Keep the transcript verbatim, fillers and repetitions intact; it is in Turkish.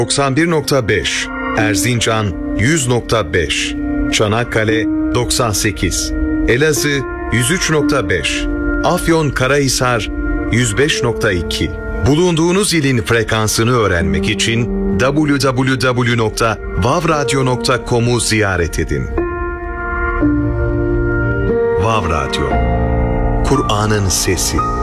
doksan bir nokta beş, Erzincan yüz nokta beş, Çanakkale doksan sekiz, Elazığ yüz üç nokta beş, Afyonkarahisar yüz beş nokta iki. Bulunduğunuz ilin frekansını öğrenmek için double-u double-u double-u nokta vav radyo nokta com'u ziyaret edin. Vav Radyo, Kur'an'ın sesi.